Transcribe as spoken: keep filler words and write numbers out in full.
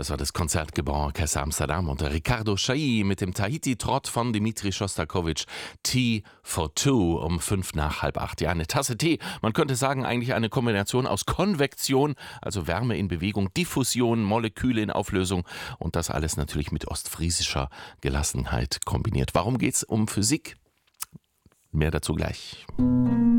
Das war das Konzertgebauorchester Amsterdam unter Ricardo Chailly mit dem Tahiti-Trott von Dmitri Schostakowitsch. Tea for Two um fünf nach halb acht. Ja, eine Tasse Tee. Man könnte sagen, eigentlich eine Kombination aus Konvektion, also Wärme in Bewegung, Diffusion, Moleküle in Auflösung und das alles natürlich mit ostfriesischer Gelassenheit kombiniert. Warum geht's um Physik? Mehr dazu gleich.